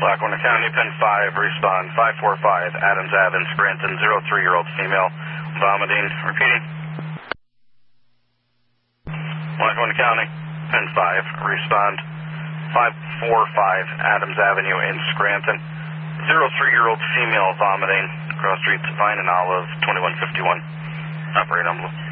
Lackawanna County, Pen 5, respond 545, Adams Ave in Scranton, 03-year-old female, vomiting, repeating. Lackawanna County, Pen 5, respond 545, Adams Avenue in Scranton, 03-year-old female, vomiting, cross streets Vine and Olive, 2151. Operate envelope.